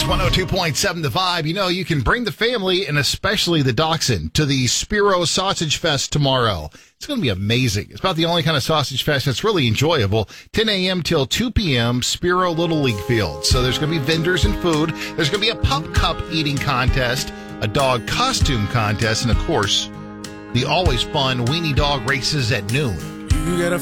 102.7 The Vibe. You know, you can bring the family and especially the dachshund to the Spiro Sausage Fest tomorrow. It's going to be amazing. It's about the only kind of sausage fest that's really enjoyable. 10 a.m. till 2 p.m., Spiro Little League Field. So there's going to be vendors and food. There's going to be a pup cup eating contest, a dog costume contest, and, of course, the always fun weenie dog races at noon. You gotta